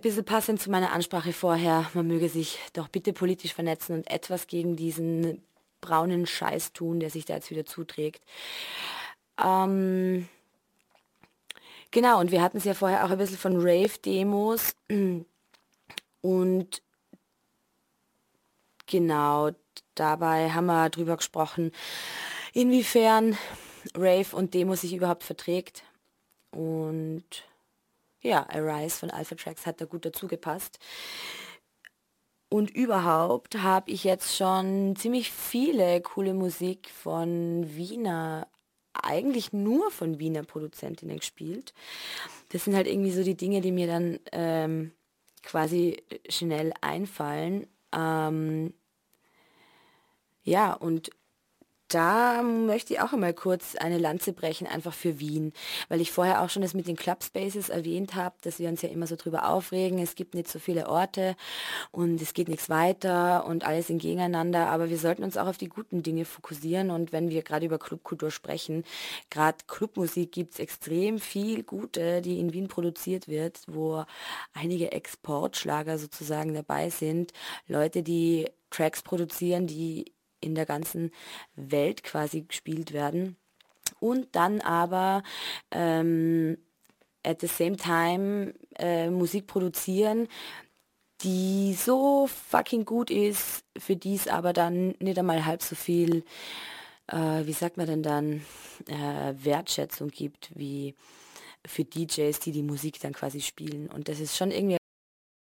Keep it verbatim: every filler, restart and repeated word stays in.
bisschen passend zu meiner Ansprache vorher, man möge sich doch bitte politisch vernetzen und etwas gegen diesen braunen Scheiß tun, der sich da jetzt wieder zuträgt. Ähm, genau, und wir hatten es ja vorher auch ein bisschen von Rave-Demos und genau, dabei haben wir drüber gesprochen, inwiefern Rave und Demo sich überhaupt verträgt. Und ja, Arise von Alpha Tracks hat da gut dazu gepasst. Und überhaupt habe ich jetzt schon ziemlich viele coole Musik von Wiener, eigentlich nur von Wiener Produzentinnen gespielt. Das sind halt irgendwie so die Dinge, die mir dann ähm, quasi schnell einfallen. Ähm, ja, und da möchte ich auch einmal kurz eine Lanze brechen, einfach für Wien, weil ich vorher auch schon das mit den Club Spaces erwähnt habe, dass wir uns ja immer so drüber aufregen, es gibt nicht so viele Orte und es geht nichts weiter und alles sind gegeneinander, aber wir sollten uns auch auf die guten Dinge fokussieren und wenn wir gerade über Clubkultur sprechen, gerade Clubmusik gibt es extrem viel Gute, die in Wien produziert wird, wo einige Exportschlager sozusagen dabei sind, Leute, die Tracks produzieren, die in der ganzen Welt quasi gespielt werden und dann aber ähm, at the same time äh, Musik produzieren, die so fucking gut ist, für die es aber dann nicht einmal halb so viel, äh, wie sagt man denn dann, äh, Wertschätzung gibt, wie für D Js, die die Musik dann quasi spielen. Und das ist schon irgendwie